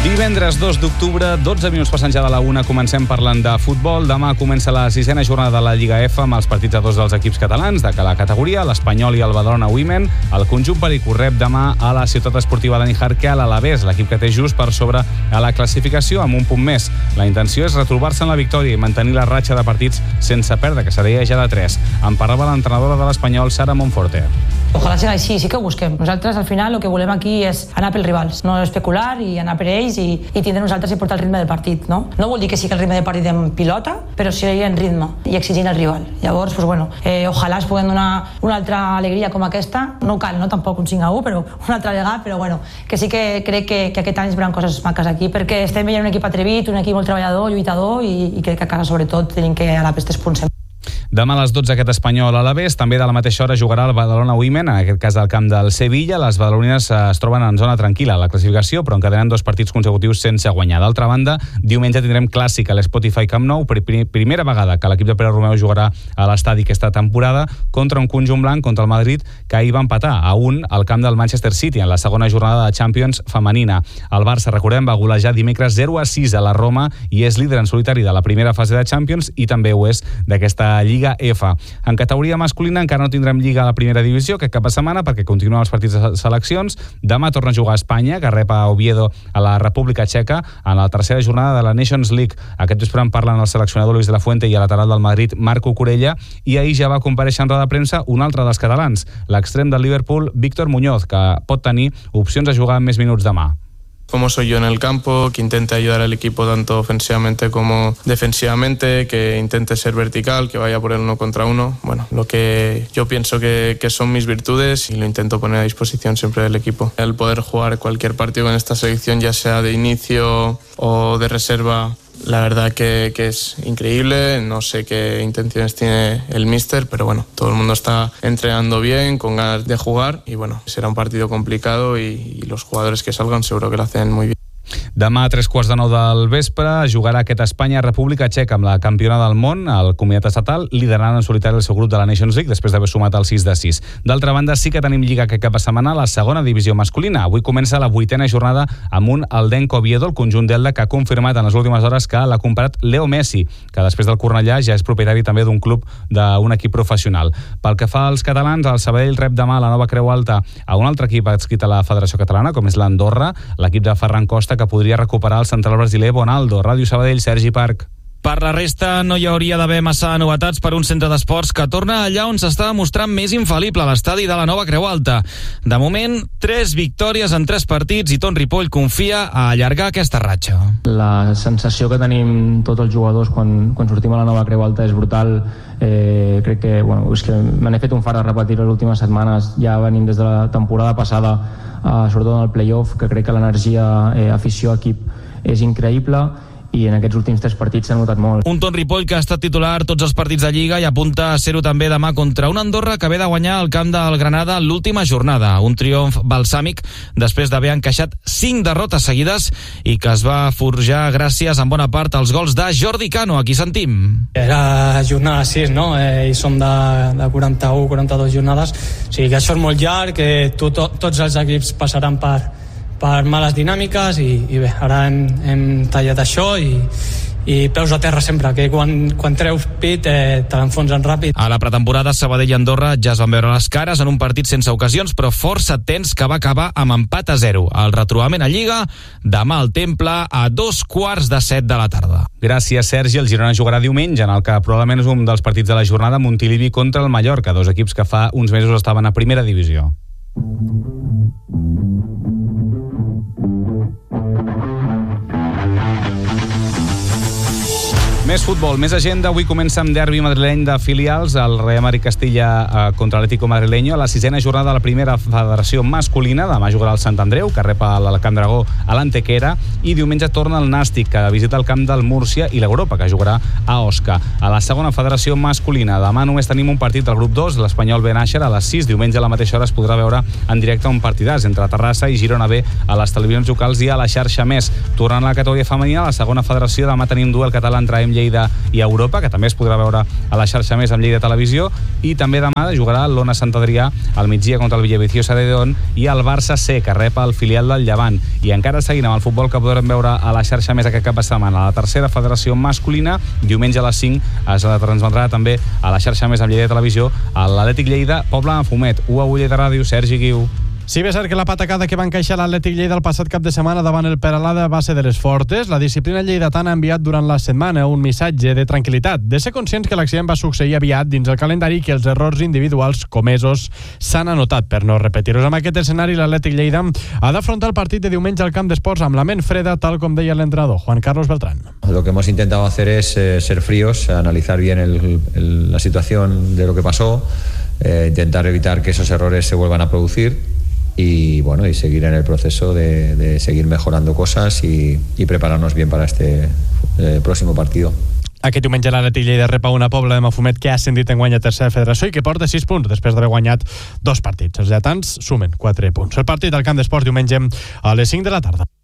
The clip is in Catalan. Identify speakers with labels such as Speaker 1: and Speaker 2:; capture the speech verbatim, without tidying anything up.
Speaker 1: Divendres dos d'octubre, dotze minuts passant ja de la una, comencem parlant de futbol. Demà comença la sisena jornada de la Lliga F amb els partits de dos dels equips catalans de cada categoria, l'Espanyol i el Badalona Women. El conjunt perico rep demà a la ciutat esportiva de Níjar a l'Alavés, l'equip que té just per sobre a la classificació amb un punt més. La intenció és retrobar-se en la victòria i mantenir la ratxa de partits sense perdre, que seria ja de tres. En parlava l'entrenadora de l'Espanyol, Sara Monforte.
Speaker 2: Ojalà sigui així, sí que ho busquem. Nosaltres al final el que volem aquí és anar pels rivals, no especular i anar per ells i, i tindre nosaltres i portar el ritme del partit, no? No vol dir que sigui el ritme del partit en pilota, però sí en ritme i exigint el rival. Llavors, pues bueno, eh, ojalà es puguem donar una altra alegria com aquesta. No cal, no? Tampoc un cinc a u, però una altra vegada, però bueno, que sí que crec que, que aquest any es veuran coses maques aquí, perquè estem veient un equip atrevit, un equip molt treballador, lluitador i, i crec que a casa sobretot tenim que anar pels tres punts.
Speaker 1: Demà a les dotze aquest Espanyol a l'Alavés, també de la mateixa hora jugarà el Badalona Women, en aquest cas al camp del Sevilla. Les badalonines es troben en zona tranquil·la a la classificació, però encadenen dos partits consecutius sense guanyar. D'altra banda, diumenge tindrem clàssic a l'Spotify Camp Nou, per primera vegada que l'equip de Pere Romeu jugarà a l'estadi aquesta temporada contra un conjunt blanc, contra el Madrid, que ahir va empatar a un al camp del Manchester City en la segona jornada de Champions femenina. El Barça, recordem, va golejar dimecres zero a sis a la Roma i és líder en solitari de la primera fase de Champions i també ho és d'aquesta Lliga F. En categoria masculina encara no tindrem Lliga a la primera divisió aquest cap de setmana perquè continuen els partits de seleccions. Demà torna a jugar a Espanya, que rep a Oviedo a la República Txeca en la tercera jornada de la Nations League. Aquest vespre en parlen el seleccionador Luis de la Fuente i el lateral del Madrid, Marco Corella, i ahir ja va comparèixer en roda de premsa un altre dels catalans, l'extrem del Liverpool, Víctor Muñoz, que pot tenir opcions a jugar més minuts demà.
Speaker 3: Cómo soy yo en el campo, que intente ayudar al equipo tanto ofensivamente como defensivamente, que intente ser vertical, que vaya por el uno contra uno. Bueno, lo que yo pienso que, que son mis virtudes y lo intento poner a disposición siempre del equipo. El poder jugar cualquier partido en esta selección, ya sea de inicio o de reserva, la verdad que, que es increíble. No sé qué intenciones tiene el míster, pero bueno, todo el mundo está entrenando bien, con ganas de jugar y bueno, será un partido complicado y, y los jugadores que salgan seguro que lo hacen muy bien.
Speaker 1: Demà a tres quarts de nou del vespre jugarà aquest Espanya-República Txeca amb la campiona del món, el comunitat estatal, liderant en solitari el seu grup de la Nations League després d'haver sumat el sis de sis. D'altra banda, sí que tenim lliga aquest cap de setmana a la segona divisió masculina. Avui comença la vuitena jornada amb un Aldenco Oviedo, el conjunt d'Elda, que ha confirmat en les últimes hores que l'ha comprat Leo Messi, que després del Cornellà ja és propietari també d'un club d'un equip professional. Pel que fa als catalans, el Sabadell rep demà la Nova Creu Alta a un altre equip adscrit a la Federació Catalana, com és l'Andorra, l'equip de Ferran Costa, que podria recuperar el central brasiler Bonaldo. Ràdio Sabadell, Sergi Parc.
Speaker 4: Per la resta, no hi hauria d'haver massa novetats per un centre d'esports que torna allà on s'està mostrant més infal·lible, a l'estadi de la Nova Creu Alta. De moment, tres victòries en tres partits i Ton Ripoll confia a allargar aquesta ratxa.
Speaker 5: La sensació que tenim tots els jugadors quan, quan sortim a la Nova Creu Alta és brutal. Eh, crec que, bueno, és que me n'he fet un fart de repetir les últimes setmanes. Ja venim des de la temporada passada, eh, sobretot en el play-off, que crec que l'energia eh, afició-equip és increïble i en aquests últims tres partits s'ha notat molt.
Speaker 4: Un Ton Ripoll que ha estat titular tots els partits de Lliga i apunta a ser-ho també demà contra un Andorra que ve de guanyar al camp del Granada l'última jornada. Un triomf balsàmic després d'haver encaixat cinc derrotes seguides i que es va forjar gràcies en bona part als gols de Jordi Cano. Aquí sentim.
Speaker 6: Era jornada sis, no? Eh, I som de, de quaranta-u quaranta-dues jornades. O sigui que això és molt llarg, que to, to, tots els equips passaran per per males dinàmiques i, i bé, ara hem, hem tallat això i, i peus a terra sempre, que quan, quan treus pit eh, te l'enfonsen ràpid.
Speaker 4: A la pretemporada, Sabadell i Andorra ja es van veure les cares en un partit sense ocasions, però força tens que va acabar amb empat a zero. El retrobament a Lliga, demà al Temple a dos quarts de set de la tarda.
Speaker 1: Gràcies, Sergi. El Girona jugarà diumenge, en el que probablement és un dels partits de la jornada, Montilivi contra el Mallorca, dos equips que fa uns mesos estaven a primera divisió. Més futbol, més agenda. Avui comença amb derbi madrileny de filials, el Real Madrid Castilla eh, contra l'Atlético Madrileño, a la sisena jornada de la primera federació masculina. Demà jugarà el Sant Andreu, que rep el Camp Dragó a l'Antequera, i diumenge torna el Nàstic, que visita el camp del Múrcia, i l'Europa, que jugarà a Osca. A la segona federació masculina, demà només tenim un partit del grup dos, l'Espanyol Benàixer, a les sis. Diumenge a la mateixa hora es podrà veure en directe un partidàs entre Terrassa i Girona B a les televisions locals i a la xarxa Més. Tornant a la categoria femenina, a la segona federació, demà tenim duel català entre A M Lleida i Europa, que també es podrà veure a la xarxa més amb Lleida Televisió, i també demà jugarà l'Ona Sant Adrià al migdia contra el Villaviciosa de León i el Barça C, que rep el filial del Llevant. I encara seguint amb el futbol que podrem veure a la xarxa més aquest cap de setmana, a la tercera federació masculina, diumenge a les cinc es transmetrà també a la xarxa més amb Lleida Televisió l'Atlètic Lleida Pobla Mafumet. U a u Lleida Ràdio, Sergi Guiu.
Speaker 7: Sí, bé, cert que la patacada que va encaixar l'Atlètic Lleida el passat cap de setmana davant el Peralada va ser de les fortes. La disciplina lleidatana ha enviat durant la setmana un missatge de tranquil·litat, de ser conscients que l'accident va succeir aviat dins el calendari i que els errors individuals comesos s'han anotat per no repetir-los. Amb aquest escenari, l'Atlètic Lleida ha d'afrontar el partit de diumenge al camp d'esports amb la ment freda, tal com deia l'entrenador Juan Carlos Beltrán.
Speaker 8: Lo que hemos intentado hacer es eh, ser fríos, analizar bien el, el, la situación de lo que pasó, eh, intentar evitar que esos errores se vuelvan a producir y bueno, y seguir en el proceso de, de seguir mejorando cosas y, y prepararnos bien para este eh, próximo partido.
Speaker 7: Aquest diumenge l'Atlètic Lleida rep a una Pobla de Mafumet que ha ascendit en guany a tercera federació i que porta sis punts després d'haver guanyat dos partits. Els lletans sumen quatre punts. El partit al camp d'esports diumenge a les cinc de la tarda.